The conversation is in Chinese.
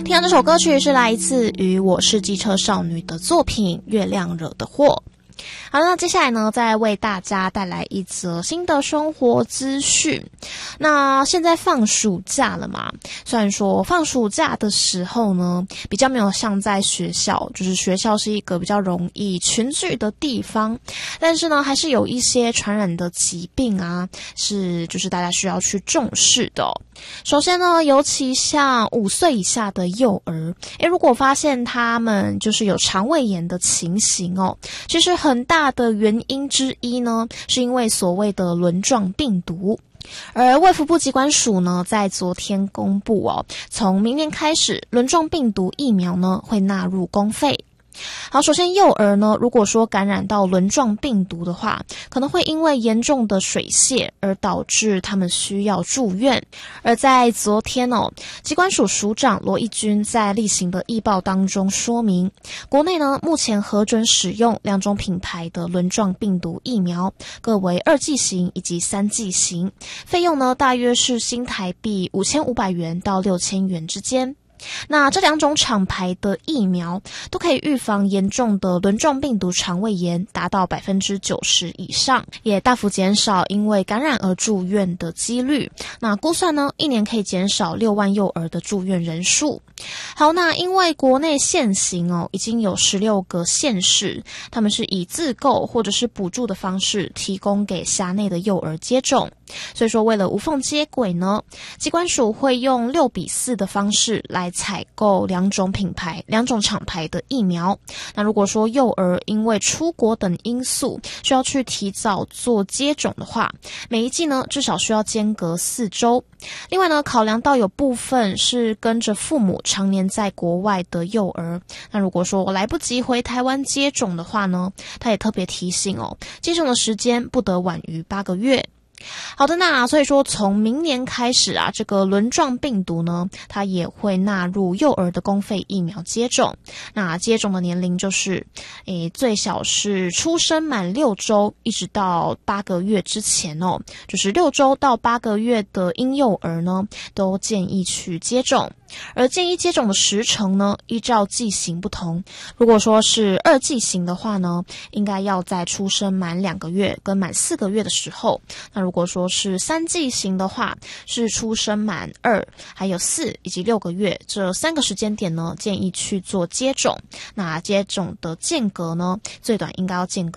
听到这首歌曲是来自于我是机车少女的作品《月亮惹的祸》。好，那接下来呢，再为大家带来一则新的生活资讯。那现在放暑假了嘛，虽然说放暑假的时候呢，比较没有像在学校，就是学校是一个比较容易群聚的地方，但是呢，还是有一些传染的疾病啊，就是大家需要去重视的哦。首先呢，尤其像5岁以下的幼儿，如果发现他们就是有肠胃炎的情形哦，其实很大的原因之一呢，是因为所谓的轮状病毒。而卫福部疾管署呢，在昨天公布哦，从明年开始，轮状病毒疫苗呢会纳入公费。好，首先幼儿呢，如果说感染到轮状病毒的话，可能会因为严重的水泄而导致他们需要住院。而在昨天哦，疾管署署长罗一军在例行的易报当中说明，国内呢目前核准使用2种品牌的轮状病毒疫苗，各为2剂型以及3剂型，费用呢大约是新台币5500元到6000元之间。那这2种厂牌的疫苗都可以预防严重的轮状病毒肠胃炎，达到90%以上，也大幅减少因为感染而住院的几率。那估算呢，1年可以减少6万幼儿的住院人数。好，那因为国内现行哦，已经有16个县市，他们是以自购或者是补助的方式提供给辖内的幼儿接种。所以说，为了无缝接轨呢，疾管署会用6:4的方式来采购2种品牌、2种厂牌的疫苗。那如果说幼儿因为出国等因素需要去提早做接种的话，每一剂呢至少需要间隔4周。另外呢，考量到有部分是跟着父母常年在国外的幼儿，那如果说我来不及回台湾接种的话呢，他也特别提醒哦，接种的时间不得晚于8个月。好的，那所以说从明年开始啊，这个轮状病毒呢，它也会纳入幼儿的公费疫苗接种。那接种的年龄就是最小是出生满6周一直到8个月之前哦，就是6周到8个月的婴幼儿呢，都建议去接种。而建议接种的时程呢，依照剂型不同。如果说是2剂型的话呢，应该要在出生满2个月跟满4个月的时候。那如果说是3剂型的话，是出生满2、还有4以及6个月这3个时间点呢，建议去做接种。那接种的间隔呢，最短应该要间隔